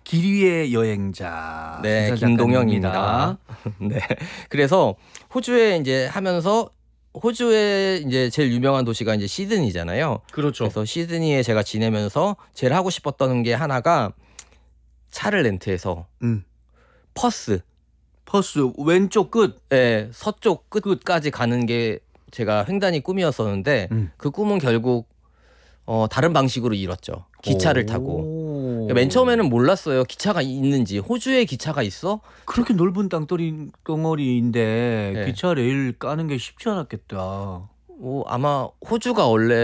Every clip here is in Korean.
길 위의 여행자. 네, 김동영입니다. 네. 그래서 호주에 이제 하면서 호주에 이제 제일 유명한 도시가 이제 시드니잖아요. 그렇죠. 그래서 시드니에 제가 지내면서 제일 하고 싶었던 게 하나가 차를 렌트해서 퍼스 왼쪽 끝. 네, 서쪽 끝까지 가는 게 제가 횡단이 꿈이었었는데 그 꿈은 결국 다른 방식으로 이뤘죠. 기차를 타고. 맨 처음에는 몰랐어요. 기차가 있는지. 호주에 기차가 있어? 그렇게 넓은 땅덩어리인데 네. 기차 레일 까는 게 쉽지 않았겠다. 아마 호주가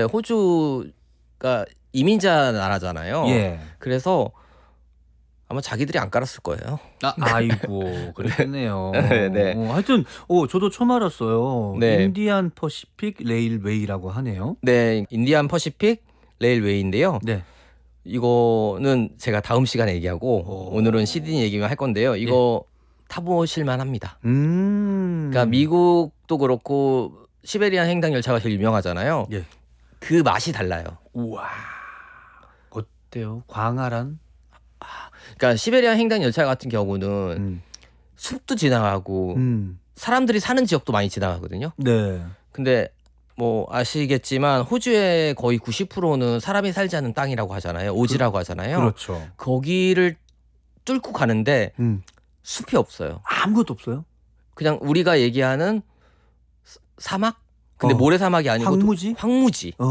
이민자 나라잖아요. 예. 그래서 아마 자기들이 안 깔았을 거예요. 아이고 그랬겠네요. 네. 하여튼 저도 처음 알았어요. 네. 인디안 퍼시픽 레일웨이라고 하네요. 네, 인디안 퍼시픽 레일웨이인데요. 네. 이거는 제가 다음 시간에 얘기하고 오늘은 시드니 얘기만 할 건데요. 이거 타보실만 합니다. 그러니까 미국도 그렇고 시베리안 횡단 열차가 제일 유명하잖아요. 예. 그 맛이 달라요. 우와. 어때요? 광활한? 그러니까 시베리안 횡단 열차 같은 경우는 숲도 지나가고 사람들이 사는 지역도 많이 지나가거든요. 네. 근데 뭐 아시겠지만 호주의 거의 90%는 사람이 살지 않는 땅이라고 하잖아요. 오지라고 하잖아요. 그렇죠. 거기를 뚫고 가는데 숲이 없어요. 아무것도 없어요? 그냥 우리가 얘기하는 사막? 근데 모래사막이 아니고 황무지? 황무지.